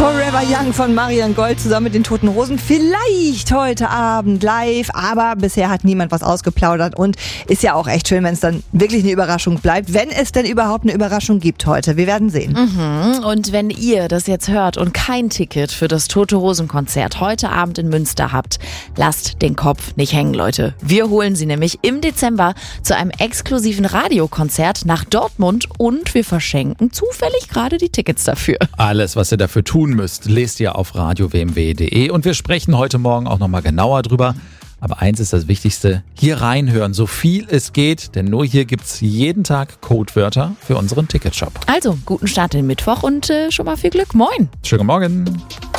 Forever Young von Marian Gold zusammen mit den Toten Hosen. Vielleicht heute Abend live, aber bisher hat niemand was ausgeplaudert und ist ja auch echt schön, wenn es dann wirklich eine Überraschung bleibt, wenn es denn überhaupt eine Überraschung gibt heute. Wir werden sehen. Und wenn ihr das jetzt hört und kein Ticket für das Tote Hosen Konzert heute Abend in Münster habt, lasst den Kopf nicht hängen, Leute. Wir holen sie nämlich im Dezember zu einem exklusiven Radiokonzert nach Dortmund und wir verschenken zufällig gerade die Tickets dafür. Alles, was ihr dafür tun müsst, lest ihr auf radiowmw.de und wir sprechen heute Morgen auch nochmal genauer drüber. Aber eins ist das Wichtigste, hier reinhören, so viel es geht, denn nur hier gibt's jeden Tag Codewörter für unseren Ticketshop. Also, guten Start in den Mittwoch und schon mal viel Glück. Moin! Schönen Morgen!